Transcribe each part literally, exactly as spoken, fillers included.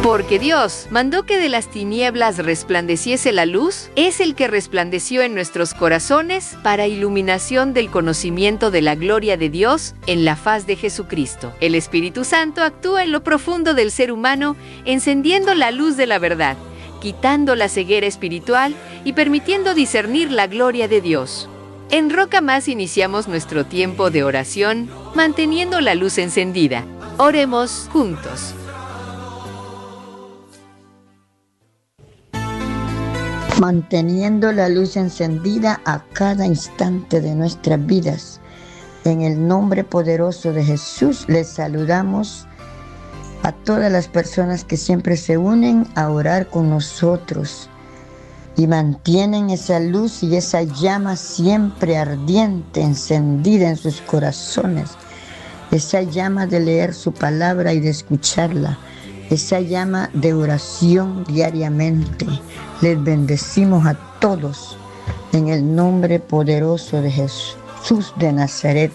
Porque Dios mandó que de las tinieblas resplandeciese la luz, es el que resplandeció en nuestros corazones para iluminación del conocimiento de la gloria de Dios en la faz de Jesucristo. El Espíritu Santo actúa en lo profundo del ser humano, encendiendo la luz de la verdad, quitando la ceguera espiritual y permitiendo discernir la gloria de Dios. En Roca Más iniciamos nuestro tiempo de oración, manteniendo la luz encendida. Oremos juntos. Manteniendo la luz encendida a cada instante de nuestras vidas. En el nombre poderoso de Jesús, les saludamos a todas las personas que siempre se unen a orar con nosotros y mantienen esa luz y esa llama siempre ardiente, encendida en sus corazones. Esa llama de leer su palabra y de escucharla. Esa llama de oración diariamente. Les bendecimos a todos en el nombre poderoso de Jesús de Nazaret.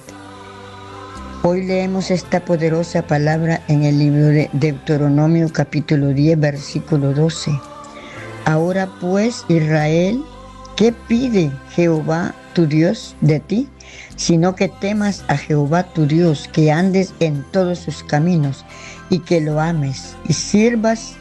Hoy leemos esta poderosa palabra en el libro de Deuteronomio capítulo diez, versículo doce. Ahora pues, Israel, ¿qué pide Jehová tu Dios de ti? Sino que temas a Jehová tu Dios, que andes en todos sus caminos y que lo ames y sirvas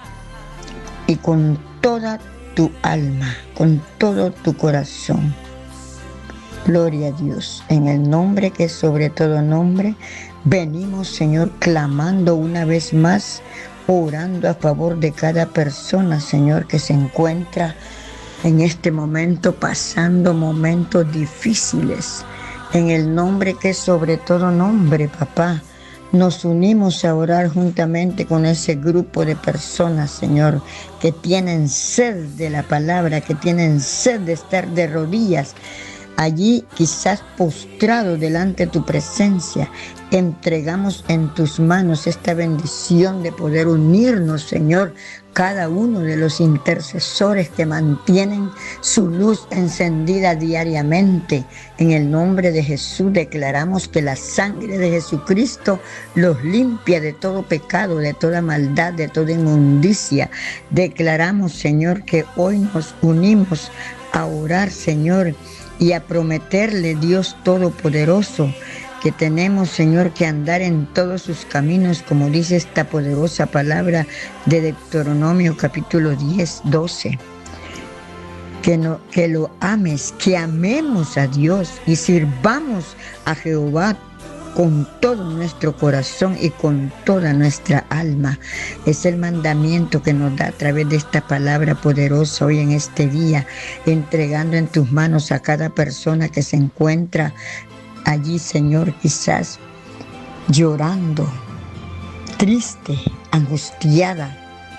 y con toda tu alma, con todo tu corazón. Gloria a Dios. En el nombre que es sobre todo nombre, venimos, Señor, clamando una vez más, orando a favor de cada persona, Señor, que se encuentra en este momento pasando momentos difíciles. En el nombre que es sobre todo nombre, papá, nos unimos a orar juntamente con ese grupo de personas, Señor, que tienen sed de la palabra, que tienen sed de estar de rodillas, allí quizás postrado delante de tu presencia. Entregamos en tus manos esta bendición de poder unirnos, Señor, cada uno de los intercesores que mantienen su luz encendida diariamente. En el nombre de Jesús declaramos que la sangre de Jesucristo los limpia de todo pecado, de toda maldad, de toda inmundicia. Declaramos, Señor, que hoy nos unimos a orar, Señor, y a prometerle, Dios Todopoderoso, que tenemos, Señor, que andar en todos sus caminos, como dice esta poderosa palabra de Deuteronomio capítulo diez, doce. Que, no, que lo ames, que amemos a Dios y sirvamos a Jehová con todo nuestro corazón y con toda nuestra alma. Es el mandamiento que nos da a través de esta palabra poderosa hoy en este día, entregando en tus manos a cada persona que se encuentra allí, Señor, quizás llorando, triste, angustiada.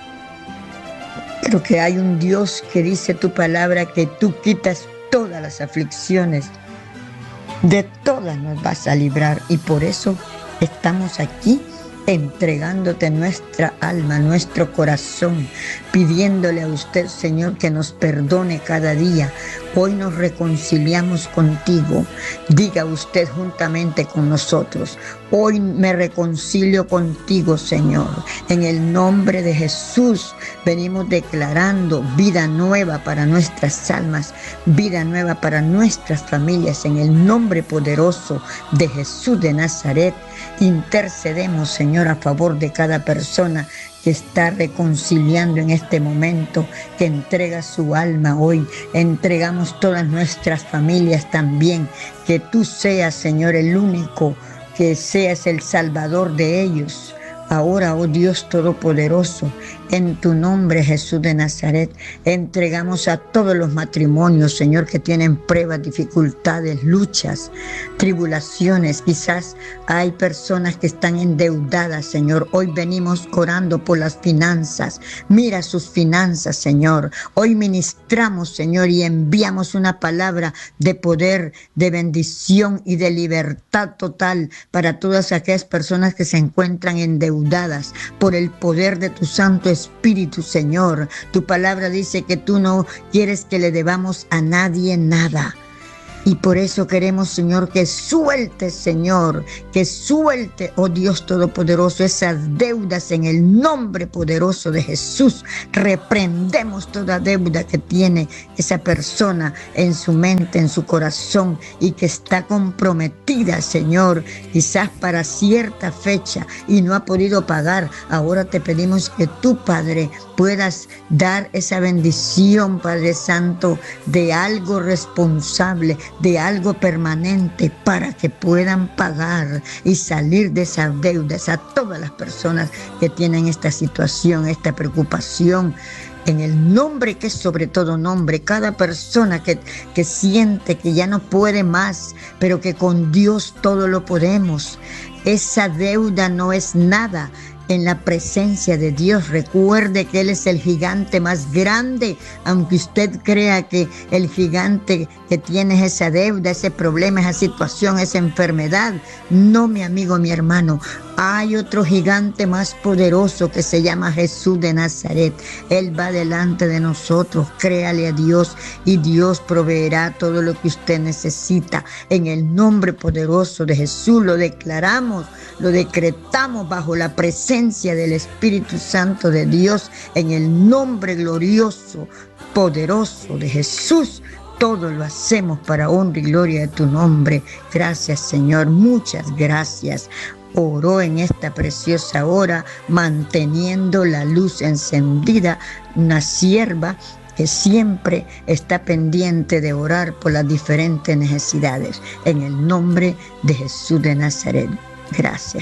Pero que hay un Dios que dice tu palabra que tú quitas todas las aflicciones. De todas nos vas a librar y por eso estamos aquí entregándote nuestra alma, nuestro corazón, pidiéndole a usted, Señor, que nos perdone cada día. Hoy nos reconciliamos contigo. Diga usted juntamente con nosotros: hoy me reconcilio contigo, Señor. En el nombre de Jesús venimos declarando vida nueva para nuestras almas, vida nueva para nuestras familias. En el nombre poderoso de Jesús de Nazaret, intercedemos, Señor, a favor de cada persona que está reconciliando en este momento, que entrega su alma hoy. Entregamos todas nuestras familias también. Que tú seas, Señor, el único, que seas el Salvador de ellos. Ahora, oh Dios Todopoderoso, en tu nombre, Jesús de Nazaret, entregamos a todos los matrimonios, Señor, que tienen pruebas, dificultades, luchas, tribulaciones. Quizás hay personas que están endeudadas, Señor. Hoy venimos orando por las finanzas. Mira sus finanzas, Señor. Hoy ministramos, Señor, y enviamos una palabra de poder, de bendición y de libertad total para todas aquellas personas que se encuentran endeudadas por el poder de tu Santo Espíritu, Señor. Tu palabra dice que tú no quieres que le debamos a nadie nada. Y por eso queremos, Señor, que suelte, Señor, que suelte, oh Dios Todopoderoso, esas deudas en el nombre poderoso de Jesús. Reprendemos toda deuda que tiene esa persona en su mente, en su corazón, y que está comprometida, Señor, quizás para cierta fecha y no ha podido pagar. Ahora te pedimos que tú, Padre, puedas dar esa bendición, Padre Santo, de algo responsable, de algo permanente, para que puedan pagar y salir de esas deudas a todas las personas que tienen esta situación, esta preocupación. En el nombre que es sobre todo nombre, cada persona que, que siente que ya no puede más, pero que con Dios todo lo podemos. Esa deuda no es nada en la presencia de Dios. Recuerde que Él es el gigante más grande, aunque usted crea que el gigante que tiene es esa deuda, ese problema, esa situación, esa enfermedad. No, mi amigo, mi hermano, hay otro gigante más poderoso que se llama Jesús de Nazaret. Él va delante de nosotros. Créale a Dios y Dios proveerá todo lo que usted necesita. En el nombre poderoso de Jesús lo declaramos, lo decretamos bajo la presencia del Espíritu Santo de Dios. En el nombre glorioso, poderoso de Jesús, todo lo hacemos para honra y gloria de tu nombre. Gracias, Señor, muchas gracias. Oró en esta preciosa hora, manteniendo la luz encendida, una sierva que siempre está pendiente de orar por las diferentes necesidades. En el nombre de Jesús de Nazaret. Gracias.